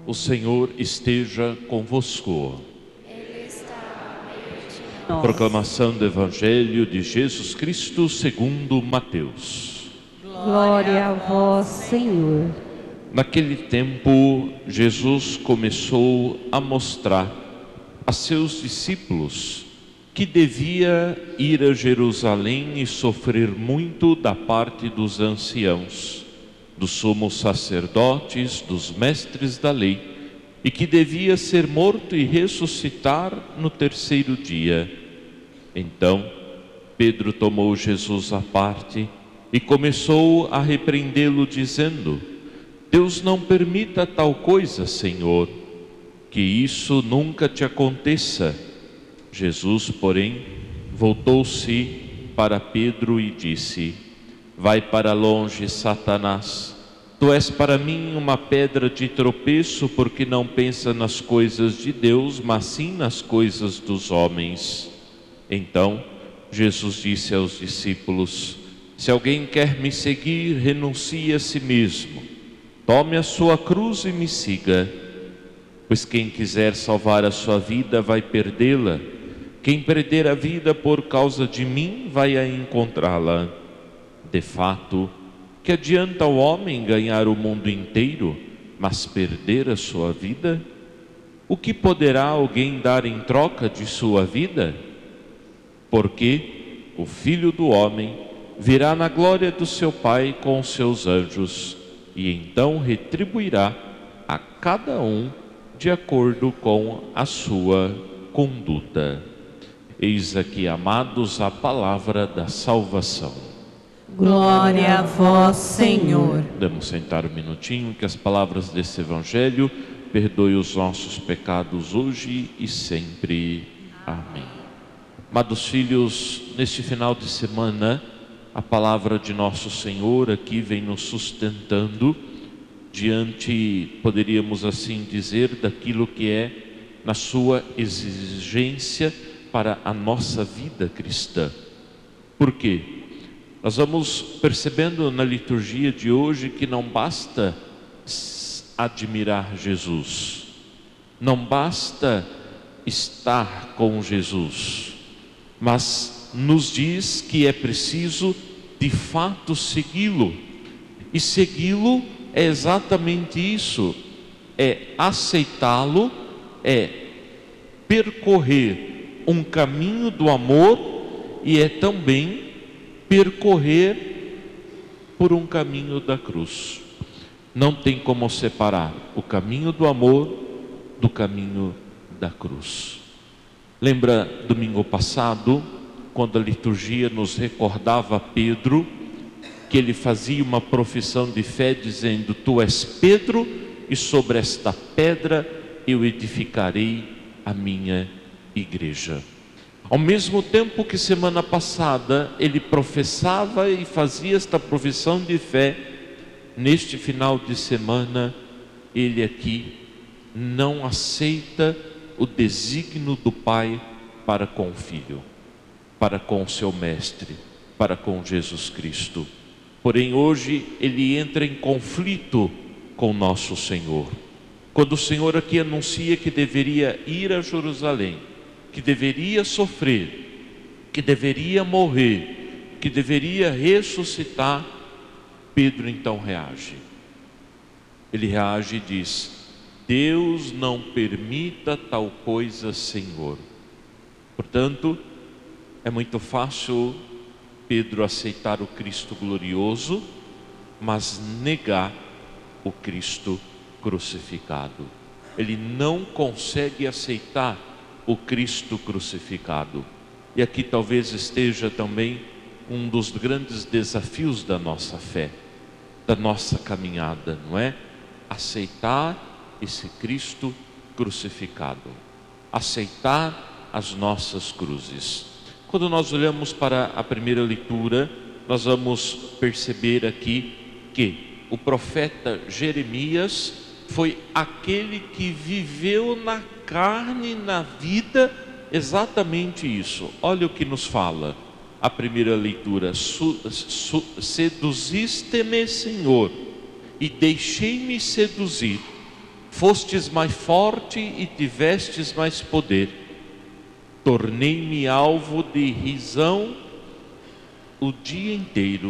O Senhor esteja convosco. Ele está no meio de nós. Proclamação do Evangelho de Jesus Cristo segundo Mateus. Glória a vós, Senhor. Naquele tempo, Jesus começou a mostrar a seus discípulos que devia ir a Jerusalém e sofrer muito da parte dos anciãos, dos sumos sacerdotes, dos mestres da lei, e que devia ser morto e ressuscitar no terceiro dia. Então, Pedro tomou Jesus à parte e começou a repreendê-lo, dizendo: Deus não permita tal coisa, Senhor, que isso nunca te aconteça. Jesus, porém, voltou-se para Pedro e disse: Vai para longe, Satanás. Tu és para mim uma pedra de tropeço, porque não pensa nas coisas de Deus, mas sim nas coisas dos homens. Então, Jesus disse aos discípulos: Se alguém quer me seguir, renuncie a si mesmo. Tome a sua cruz e me siga. Pois quem quiser salvar a sua vida vai perdê-la. Quem perder a vida por causa de mim vai a encontrá-la. De fato, que adianta o homem ganhar o mundo inteiro, mas perder a sua vida? O que poderá alguém dar em troca de sua vida? Porque o Filho do Homem virá na glória do seu Pai com os seus anjos, e então retribuirá a cada um de acordo com a sua conduta. Eis aqui, amados, a palavra da salvação. Glória a vós, Senhor. Vamos sentar um minutinho, que as palavras desse Evangelho perdoem os nossos pecados hoje e sempre. Amém. Amados filhos, neste final de semana, a palavra de nosso Senhor aqui vem nos sustentando diante, poderíamos assim dizer, daquilo que é na sua exigência para a nossa vida cristã. Por quê? Nós vamos percebendo na liturgia de hoje que não basta admirar Jesus, não basta estar com Jesus, mas nos diz que é preciso de fato segui-lo. E segui-lo é exatamente isso, é aceitá-lo, é percorrer um caminho do amor e é também percorrer por um caminho da cruz. Não tem como separar o caminho do amor do caminho da cruz. Lembra domingo passado, quando a liturgia nos recordava Pedro, que ele fazia uma profissão de fé dizendo: Tu és Pedro, e sobre esta pedra eu edificarei a minha igreja. Ao mesmo tempo que semana passada ele professava e fazia esta profissão de fé, neste final de semana ele aqui não aceita o desígnio do Pai para com o Filho, para com o seu Mestre, para com Jesus Cristo. Porém hoje ele entra em conflito com nosso Senhor. Quando o Senhor aqui anuncia que deveria ir a Jerusalém, que deveria sofrer, que deveria morrer, que deveria ressuscitar, Pedro então reage. Ele reage e diz: Deus não permita tal coisa, Senhor. Portanto, é muito fácil Pedro aceitar o Cristo glorioso, mas negar o Cristo crucificado. Ele não consegue aceitar o Cristo crucificado. E aqui talvez esteja também um dos grandes desafios da nossa fé, da nossa caminhada, não é? Aceitar esse Cristo crucificado, aceitar as nossas cruzes. Quando nós olhamos para a primeira leitura, nós vamos perceber aqui que o profeta Jeremias foi aquele que viveu na carne, na vida, exatamente isso. Olha o que nos fala a primeira leitura: seduziste-me, Senhor, e deixei-me seduzir. Fostes mais forte e tivestes mais poder. Tornei-me alvo de risão o dia inteiro.